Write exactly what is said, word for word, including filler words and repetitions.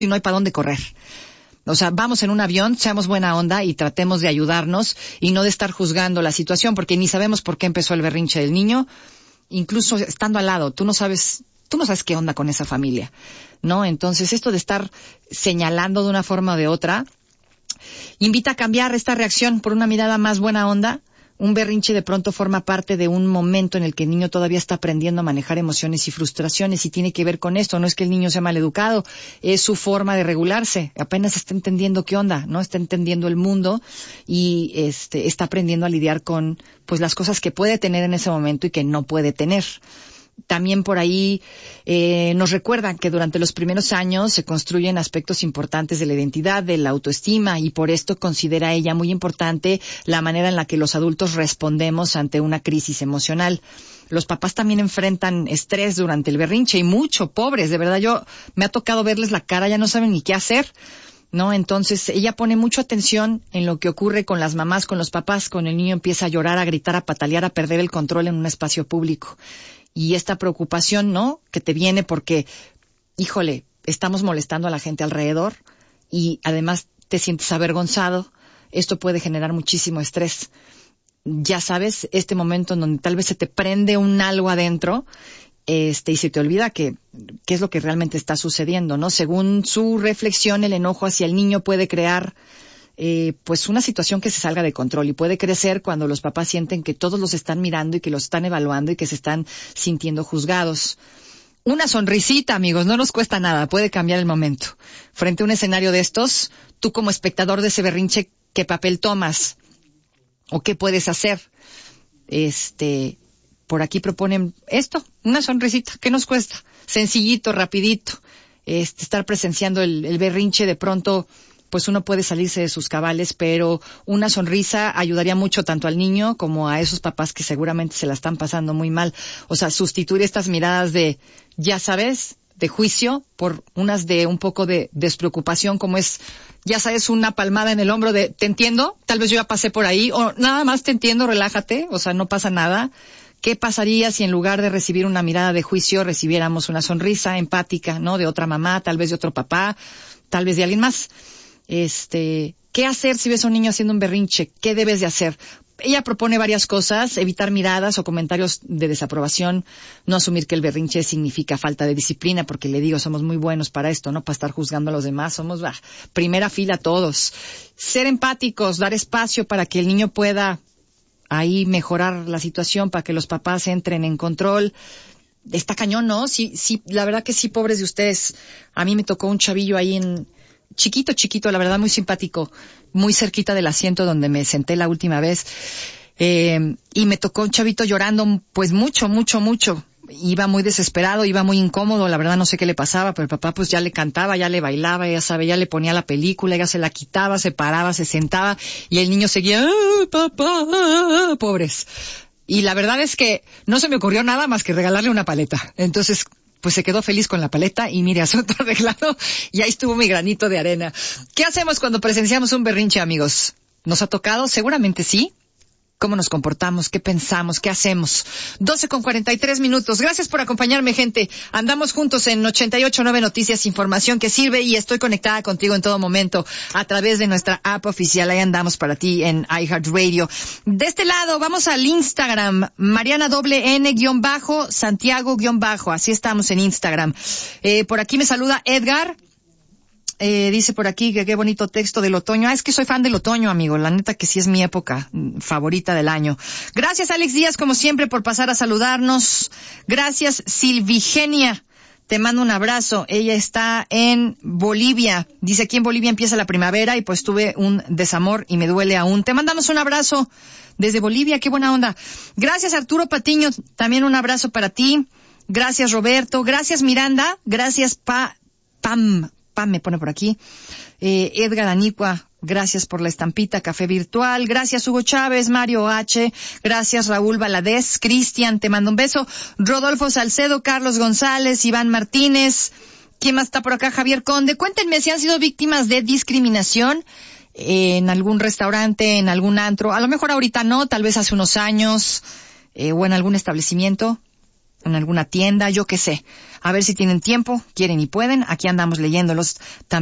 y no hay para dónde correr. O sea, vamos en un avión, seamos buena onda y tratemos de ayudarnos y no de estar juzgando la situación, porque ni sabemos por qué empezó el berrinche del niño, incluso estando al lado, tú no sabes, tú no sabes qué onda con esa familia, ¿no? Entonces, esto de estar señalando de una forma o de otra, invita a cambiar esta reacción por una mirada más buena onda. Un berrinche de pronto forma parte de un momento en el que el niño todavía está aprendiendo a manejar emociones y frustraciones y tiene que ver con esto. No es que el niño sea maleducado, es su forma de regularse. Apenas está entendiendo qué onda, ¿no? Está entendiendo el mundo y este está aprendiendo a lidiar con pues las cosas que puede tener en ese momento y que no puede tener. También por ahí eh, nos recuerdan que durante los primeros años se construyen aspectos importantes de la identidad, de la autoestima, y por esto considera ella muy importante la manera en la que los adultos respondemos ante una crisis emocional. Los papás también enfrentan estrés durante el berrinche, y mucho, pobres, de verdad, yo me ha tocado verles la cara, ya no saben ni qué hacer, ¿no? Entonces ella pone mucha atención en lo que ocurre con las mamás, con los papás, cuando el niño empieza a llorar, a gritar, a patalear, a perder el control en un espacio público. Y esta preocupación, ¿no?, que te viene porque, híjole, estamos molestando a la gente alrededor y además te sientes avergonzado. Esto puede generar muchísimo estrés. Ya sabes, este momento en donde tal vez se te prende un algo adentro, este, y se te olvida que, qué es lo que realmente está sucediendo, ¿no? Según su reflexión, el enojo hacia el niño puede crear Eh, pues una situación que se salga de control y puede crecer cuando los papás sienten que todos los están mirando y que los están evaluando y que se están sintiendo juzgados. Una sonrisita, amigos, no nos cuesta nada, puede cambiar el momento. Frente a un escenario de estos, tú como espectador de ese berrinche, ¿qué papel tomas? ¿O qué puedes hacer? Este, por aquí proponen esto, una sonrisita, ¿qué nos cuesta? Sencillito, rapidito, este, estar presenciando el, el berrinche de pronto, pues uno puede salirse de sus cabales, pero una sonrisa ayudaría mucho tanto al niño como a esos papás que seguramente se la están pasando muy mal. O sea, sustituir estas miradas de, ya sabes, de juicio por unas de un poco de despreocupación, como es, ya sabes, una palmada en el hombro de, te entiendo, tal vez yo ya pasé por ahí, o nada más te entiendo, relájate, o sea, no pasa nada. ¿Qué pasaría si en lugar de recibir una mirada de juicio recibiéramos una sonrisa empática, ¿no?, de otra mamá, tal vez de otro papá, tal vez de alguien más? Este, ¿qué hacer si ves a un niño haciendo un berrinche? ¿Qué debes de hacer? Ella propone varias cosas: evitar miradas o comentarios de desaprobación, no asumir que el berrinche significa falta de disciplina, porque le digo, somos muy buenos para esto, ¿no?, para estar juzgando a los demás, somos bah, primera fila todos. Ser empáticos, dar espacio para que el niño pueda ahí mejorar la situación, para que los papás entren en control. Está cañón, ¿no? Sí, sí, la verdad que sí, pobres de ustedes. A mí me tocó un chavillo ahí en... chiquito, chiquito, la verdad, muy simpático, muy cerquita del asiento donde me senté la última vez, eh, y me tocó un chavito llorando, pues mucho, mucho, mucho. Iba muy desesperado, iba muy incómodo, la verdad no sé qué le pasaba, pero el papá pues ya le cantaba, ya le bailaba, ya sabe, ya le ponía la película, ya se la quitaba, se paraba, se sentaba, y el niño seguía, ¡ah, papá! Pobres. Y la verdad es que no se me ocurrió nada más que regalarle una paleta. Entonces, pues se quedó feliz con la paleta y mire, asunto arreglado, y ahí estuvo mi granito de arena. ¿Qué hacemos cuando presenciamos un berrinche, amigos? ¿Nos ha tocado? Seguramente sí. ¿Cómo nos comportamos? ¿Qué pensamos? ¿Qué hacemos? doce con cuarenta y tres minutos. Gracias por acompañarme, gente. Andamos juntos en ochenta y ocho punto nueve Noticias, información que sirve, y estoy conectada contigo en todo momento a través de nuestra app oficial. Ahí andamos para ti en iHeartRadio. De este lado, vamos al Instagram. Mariana doble N guión bajo, Santiago guión bajo. Así estamos en Instagram. Eh, por aquí me saluda Edgar. Eh, dice por aquí que qué bonito texto del otoño. Ah, es que soy fan del otoño, amigo. La neta que sí es mi época favorita del año. Gracias, Alex Díaz, como siempre, por pasar a saludarnos. Gracias, Silvigenia. Te mando un abrazo. Ella está en Bolivia. Dice, aquí en Bolivia empieza la primavera y pues tuve un desamor y me duele aún. Te mandamos un abrazo desde Bolivia. Qué buena onda. Gracias, Arturo Patiño. También un abrazo para ti. Gracias, Roberto. Gracias, Miranda. Gracias, Pa, Pam. Pam me pone por aquí. Eh, Edgar Anicua, gracias por la estampita, café virtual. Gracias, Hugo Chávez, Mario H. Gracias, Raúl Valadez. Cristian, te mando un beso. Rodolfo Salcedo, Carlos González, Iván Martínez. ¿Quién más está por acá? Javier Conde. Cuéntenme si han sido víctimas de discriminación eh, en algún restaurante, en algún antro. A lo mejor ahorita no, tal vez hace unos años, eh, o en algún establecimiento. en alguna tienda, yo qué sé. A ver si tienen tiempo, quieren y pueden. Aquí andamos leyéndolos también.